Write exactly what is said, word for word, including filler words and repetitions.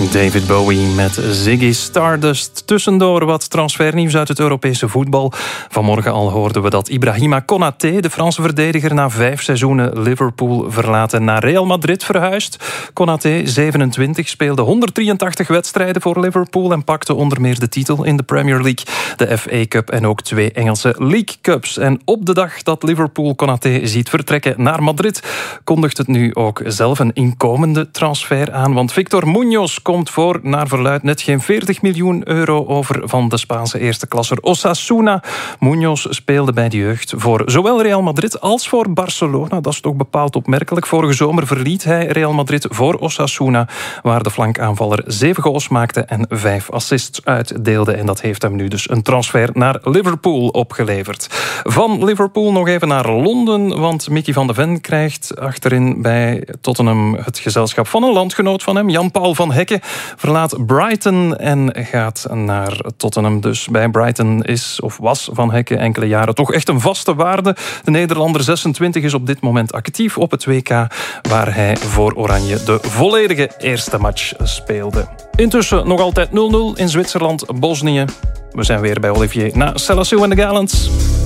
David Bowie met Ziggy Stardust. Tussendoor wat transfernieuws uit het Europese voetbal. Vanmorgen al hoorden we dat Ibrahima Konaté, de Franse verdediger, na vijf seizoenen Liverpool verlaten naar Real Madrid verhuist. Konaté, zevenentwintig, speelde honderddrieëntachtig wedstrijden voor Liverpool en pakte onder meer de titel in de Premier League, de F A Cup en ook twee Engelse League Cups. En op de dag dat Liverpool Konaté ziet vertrekken naar Madrid, kondigt het nu ook zelf een inkomende transfer aan, want Victor Muñoz komt voor naar verluidt net geen veertig miljoen euro over van de Spaanse eerste klasser Osasuna. Muñoz speelde bij de jeugd voor zowel Real Madrid als voor Barcelona. Dat is toch bepaald opmerkelijk. Vorige zomer verliet hij Real Madrid voor Osasuna, waar de flankaanvaller zeven goals maakte en vijf assists uitdeelde. En dat heeft hem nu dus een transfer naar Liverpool opgeleverd. Van Liverpool nog even naar Londen, want Mickey van de Ven krijgt achterin bij Tottenham het gezelschap van een landgenoot van hem, Jan-Paul van Hekken, verlaat Brighton en gaat naar Tottenham. Dus bij Brighton is of was Van Hekken enkele jaren toch echt een vaste waarde. De Nederlander zesentwintig is op dit moment actief op het W K, waar hij voor Oranje de volledige eerste match speelde. Intussen nog altijd nul nul in Zwitserland, Bosnië. We zijn weer bij Olivier na Celassou en de Gallants.